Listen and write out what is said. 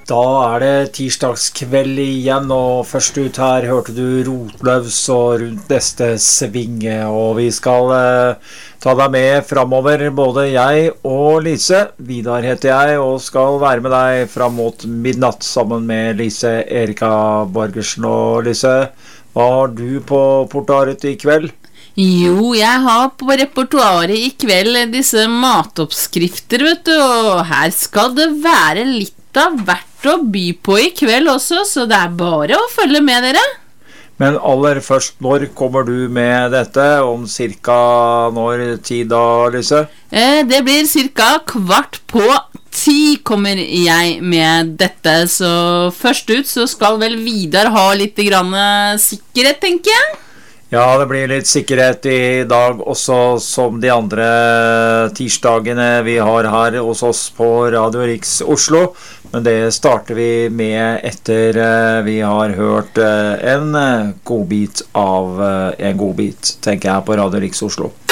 Da det tirsdagskveld igjen, og først ut her hørte du Rotløvs og Rundt neste svinge, og vi skal ta deg med fremover, både jeg og Lise. Vidar heter jeg, og skal være med deg frem mot midnatt sammen med Lise Erika Borgersen. Og Lise, hva har du på portaret i kveld? Jo, jeg har på repertoaret i kveld disse matoppskrifter, vet du, og her skal det være litt av hvert å by på i kveld også, så det bare å følge med dere. Men aller først, når kommer du med dette? Om cirka når tid da, Lise? Det blir cirka 9:15 kommer jeg med dette, så først ut så skal vel Vidar ha litt grann sikkerhet, tenker jeg. Ja, det blir litt sikkerhet i dag også, som de andre tirsdagene vi har her hos oss på Radio Riks Oslo. Men det starter vi med etter vi har hørt en godbit, tenker jeg, på Radio Riks Oslo.